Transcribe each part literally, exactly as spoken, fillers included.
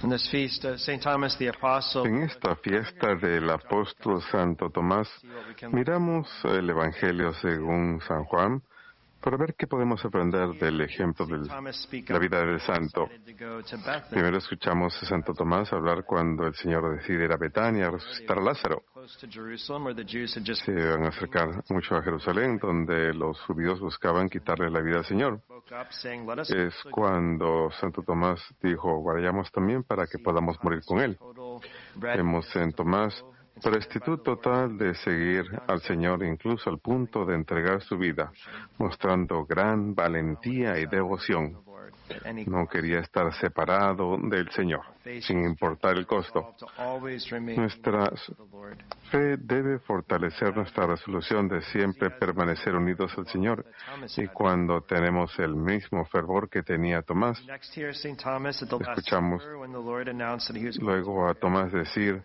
In this feast, uh, Saint Thomas the Apostle, En esta fiesta del apóstol Santo Tomás, miramos el Evangelio según San Juan para ver qué podemos aprender del ejemplo de la vida del santo. Primero escuchamos a Santo Tomás hablar cuando el Señor decide ir a Betania a resucitar a Lázaro. Se iban a acercar mucho a Jerusalén, donde los judíos buscaban quitarle la vida al Señor. Es cuando Santo Tomás dijo, vayamos también para que podamos morir con Él. Vemos en Tomás prestud total de seguir al Señor, incluso al punto de entregar su vida, mostrando gran valentía y devoción. No quería estar separado del Señor, sin importar el costo. Nuestra fe debe fortalecer nuestra resolución de siempre permanecer unidos al Señor. Y cuando tenemos el mismo fervor que tenía Tomás, escuchamos luego a Tomás decir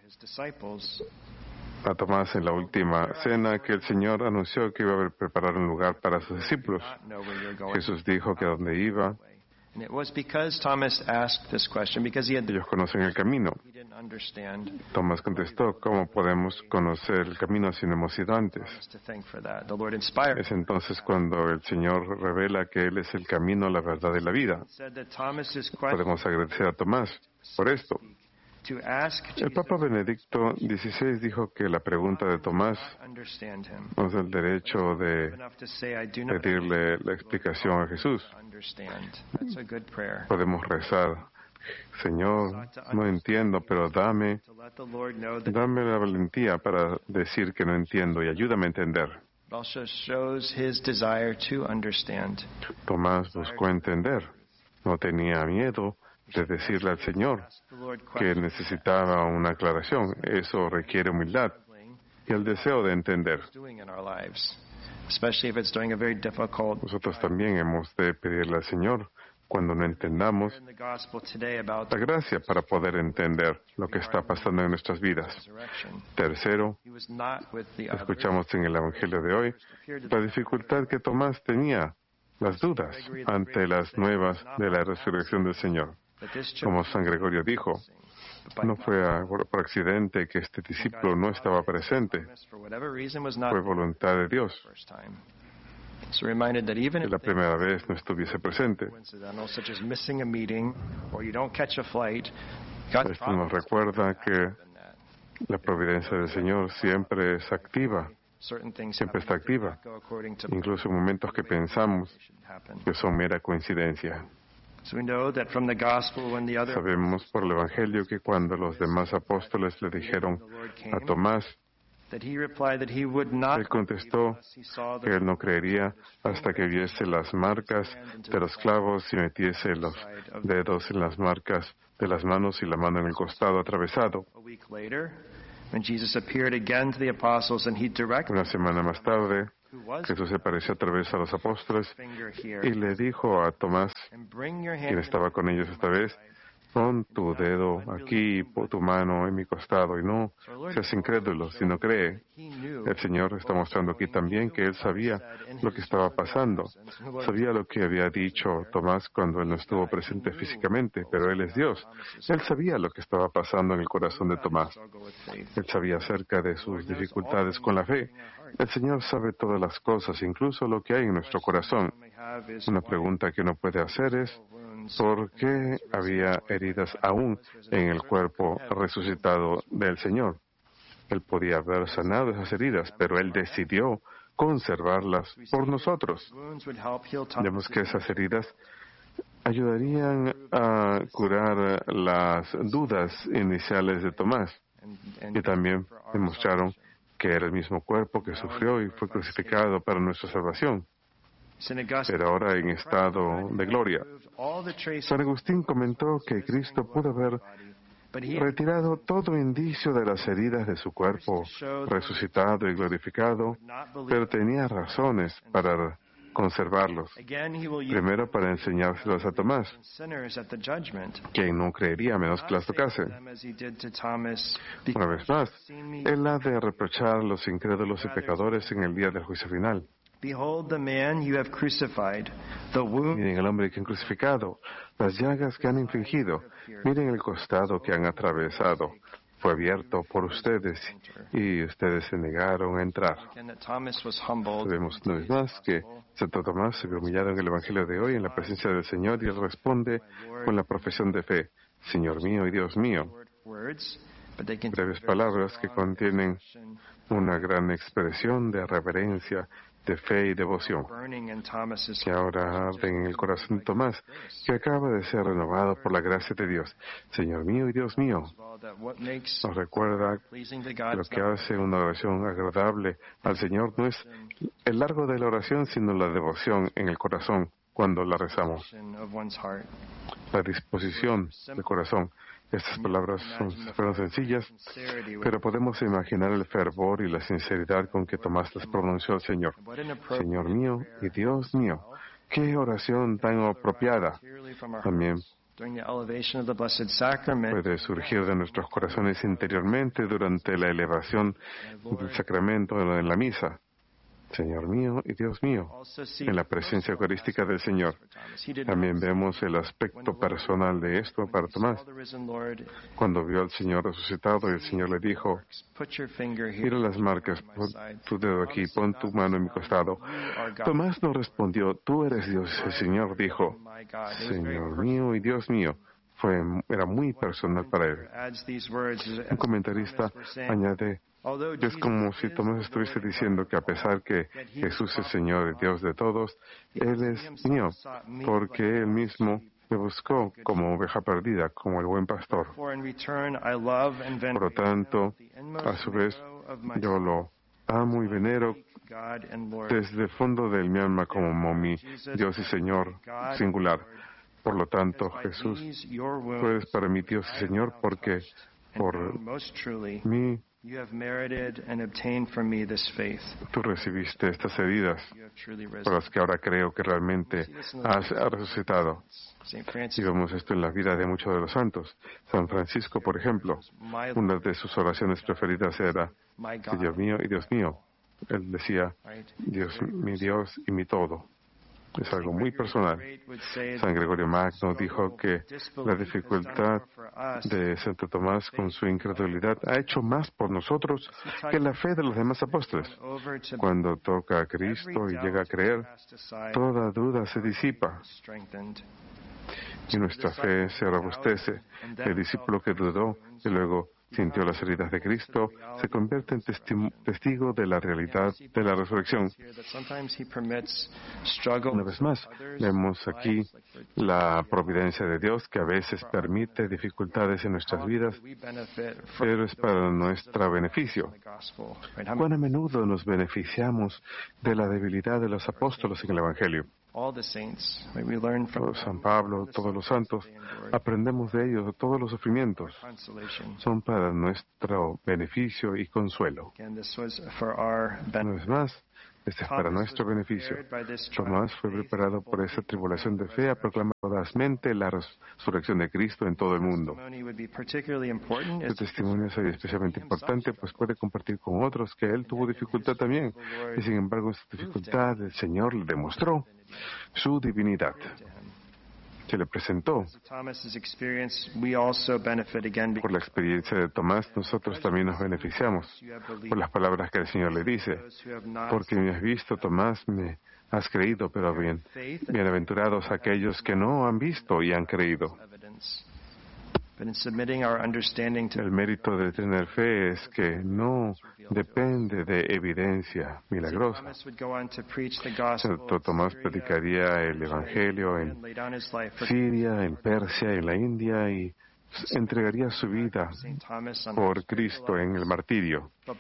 a Tomás en la última cena que el Señor anunció que iba a preparar un lugar para sus discípulos. Jesús dijo que a donde iba, ellos conocen el camino. Tomás contestó, ¿cómo podemos conocer el camino si no hemos ido antes? Es entonces cuando el Señor revela que Él es el camino, la verdad y la vida. Podemos agradecer a Tomás por esto. El Papa Benedicto dieciséis dijo que la pregunta de Tomás nos da el derecho de pedirle la explicación a Jesús. Podemos rezar, Señor, no entiendo, pero dame, dame la valentía para decir que no entiendo y ayúdame a entender. Tomás buscó entender, no tenía miedo de decirle al Señor que necesitaba una aclaración. Eso requiere humildad y el deseo de entender. Nosotros también hemos de pedirle al Señor, cuando no entendamos, la gracia para poder entender lo que está pasando en nuestras vidas. Tercero, escuchamos en el Evangelio de hoy la dificultad que Tomás tenía, las dudas ante las nuevas de la resurrección del Señor. Como San Gregorio dijo, no fue a, por accidente que este discípulo no estaba presente. Fue voluntad de Dios que la primera vez no estuviese presente. Esto nos recuerda que la providencia del Señor siempre es activa, siempre está activa, incluso en momentos que pensamos que son mera coincidencia. Sabemos por el Evangelio que cuando los demás apóstoles le dijeron a Tomás, él contestó que él no creería hasta que viese las marcas de los clavos y metiese los dedos en las marcas de las manos y la mano en el costado atravesado. Una semana más tarde, Jesús se apareció otra vez a los apóstoles y le dijo a Tomás, quien estaba con ellos esta vez, pon tu dedo aquí, pon tu mano en mi costado, y no seas incrédulo, sino cree. El Señor está mostrando aquí también que Él sabía lo que estaba pasando, sabía lo que había dicho Tomás cuando Él no estuvo presente físicamente, pero Él es Dios. Él sabía lo que estaba pasando en el corazón de Tomás. Él sabía acerca de sus dificultades con la fe. El Señor sabe todas las cosas, incluso lo que hay en nuestro corazón. Una pregunta que uno puede hacer es, ¿por qué había heridas aún en el cuerpo resucitado del Señor? Él podía haber sanado esas heridas, pero Él decidió conservarlas por nosotros. Vemos que esas heridas ayudarían a curar las dudas iniciales de Tomás y también demostraron que era el mismo cuerpo que sufrió y fue crucificado para nuestra salvación, pero ahora en estado de gloria. San Agustín comentó que Cristo pudo haber retirado todo indicio de las heridas de su cuerpo, resucitado y glorificado, pero tenía razones para conservarlos. Primero, para enseñárselos a Tomás, quien no creería a menos que las tocase. Una vez más, Él ha de reprochar a los incrédulos y pecadores en el día del juicio final. Behold the man you have crucified, the wound. Miren al hombre que han crucificado, las llagas que han infligido, miren el costado que han atravesado. Fue abierto por ustedes y ustedes se negaron a entrar. Vemos una vez más que Santo Tomás se ve humillado en el Evangelio de hoy en la presencia del Señor y él responde con la profesión de fe, Señor mío y Dios mío. Breves palabras que contienen una gran expresión de reverencia, de fe y devoción, que ahora arden en el corazón de Tomás, que acaba de ser renovado por la gracia de Dios. Señor mío y Dios mío, nos recuerda que lo que hace una oración agradable al Señor no es el largo de la oración, sino la devoción en el corazón cuando la rezamos. La disposición del corazón. Estas palabras son, fueron sencillas, pero podemos imaginar el fervor y la sinceridad con que Tomás las pronunció al Señor. Señor mío y Dios mío, qué oración tan apropiada. También puede surgir de nuestros corazones interiormente durante la elevación del sacramento en la misa. Señor mío y Dios mío, en la presencia eucarística del Señor. También vemos el aspecto personal de esto para Tomás. Cuando vio al Señor resucitado y el Señor le dijo, mira las marcas, pon tu dedo aquí, pon tu mano en mi costado. Tomás no respondió, tú eres Dios. El Señor dijo, Señor mío y Dios mío. Fue, era muy personal para él. Un comentarista añade, es como si Tomás estuviese diciendo que a pesar que Jesús es Señor y Dios de todos, Él es mío, porque Él mismo me buscó como oveja perdida, como el buen pastor. Por lo tanto, a su vez, yo lo amo y venero desde el fondo de mi alma como mi Dios y Señor singular. Por lo tanto, Jesús, tú eres para mí Dios y Señor porque por mí tú recibiste estas heridas por las que ahora creo que realmente has resucitado. Y vemos esto en la vida de muchos de los santos. San Francisco, por ejemplo, una de sus oraciones preferidas era, Dios mío y Dios mío. Él decía, Dios, mi Dios y mi todo. Es algo muy personal. San Gregorio Magno dijo que la dificultad de Santo Tomás con su incredulidad ha hecho más por nosotros que la fe de los demás apóstoles. Cuando toca a Cristo y llega a creer, toda duda se disipa y nuestra fe se robustece. El discípulo que dudó y luego sintió las heridas de Cristo, se convierte en testigo de la realidad de la resurrección. Una vez más, vemos aquí la providencia de Dios que a veces permite dificultades en nuestras vidas, pero es para nuestro beneficio. ¿Cuán a menudo nos beneficiamos de la debilidad de los apóstoles en el Evangelio? San Pablo, todos los santos, aprendemos de ellos, todos los sufrimientos son para nuestro beneficio y consuelo. Una vez más, este es para nuestro beneficio. Tomás fue preparado por esa tribulación de fe a proclamar audazmente la resurrección de Cristo en todo el mundo. Su testimonio es especialmente importante, pues puede compartir con otros que él tuvo dificultad también, y sin embargo en su dificultad el Señor le demostró su divinidad. Se le presentó. Por la experiencia de Tomás, nosotros también nos beneficiamos por las palabras que el Señor le dice. Porque me has visto, Tomás, me has creído, pero bien, bienaventurados aquellos que no han visto y han creído. El mérito de tener fe es que no depende de evidencia milagrosa. Santo Tomás predicaría el Evangelio en Siria, en Persia, en la India y entregaría su vida por Cristo en el martirio. El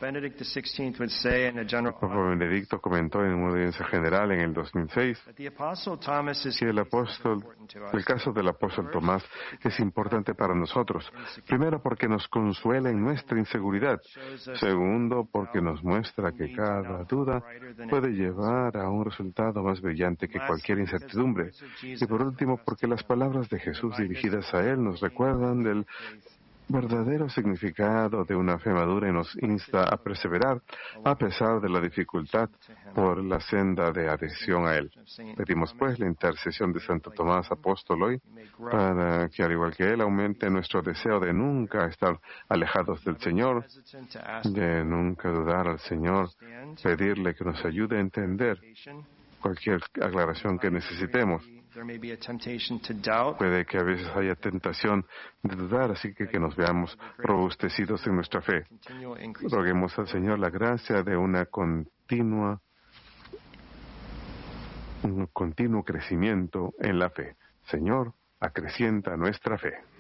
Papa Benedicto comentó en una audiencia general en el dos mil seis que el apóstol, el caso del apóstol Tomás es importante para nosotros. Primero, porque nos consuela en nuestra inseguridad. Segundo, porque nos muestra que cada duda puede llevar a un resultado más brillante que cualquier incertidumbre. Y por último, porque las palabras de Jesús dirigidas a Él nos recuerdan del verdadero significado de una fe madura y nos insta a perseverar a pesar de la dificultad por la senda de adhesión a Él. Pedimos pues la intercesión de Santo Tomás, apóstol hoy, para que al igual que Él aumente nuestro deseo de nunca estar alejados del Señor, de nunca dudar al Señor, pedirle que nos ayude a entender cualquier aclaración que necesitemos. Puede que a veces haya tentación de dudar, así que que nos veamos robustecidos en nuestra fe. Roguemos al Señor la gracia de una continua, un continuo crecimiento en la fe. Señor, acrecienta nuestra fe.